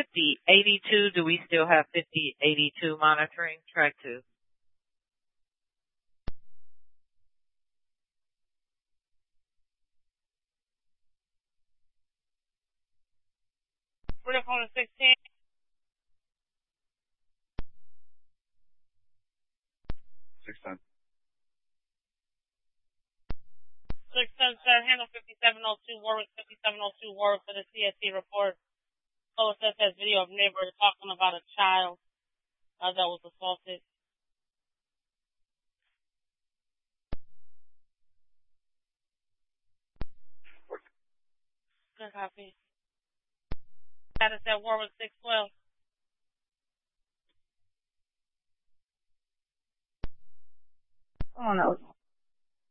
5082. Do we still have 5082 monitoring? Track 2. We're on 16. 610. 610, sir. Handle 5702 Warwick, 5702 Warwick for the CSC report. OSS has video of neighbors talking about a child that was assaulted. Good copy. Status at Warwick 612. Oh no.